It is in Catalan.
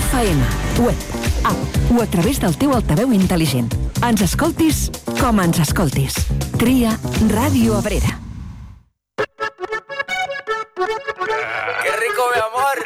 FM, web, app o a través del teu altaveu intel·ligent. Ens escoltis com ens escoltis. Tria Ràdio Abrera.